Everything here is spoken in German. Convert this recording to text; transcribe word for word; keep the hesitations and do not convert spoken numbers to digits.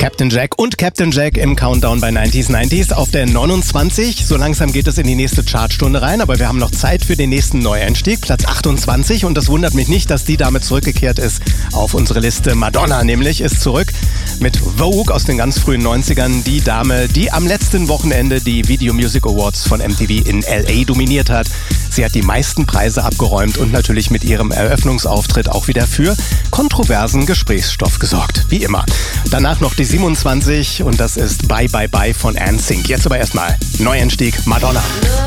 Captain Jack und Captain Jack im Countdown bei neunzig neunzig auf der neunundzwanzig. So langsam geht es in die nächste Chartstunde rein, aber wir haben noch Zeit für den nächsten Neueinstieg, Platz achtundzwanzig. Und das wundert mich nicht, dass die Dame zurückgekehrt ist auf unsere Liste. Madonna nämlich ist zurück mit Vogue aus den ganz frühen neunzigern. Die Dame, die am letzten Wochenende die Video Music Awards von M T V in L A dominiert hat. Sie hat die meisten Preise abgeräumt und natürlich mit ihrem Eröffnungsauftritt auch wieder für kontroversen Gesprächsstoff gesorgt. Wie immer. Danach noch die siebenundzwanzig und das ist Bye Bye Bye von NSYNC. Jetzt aber erstmal Neueinstieg Madonna.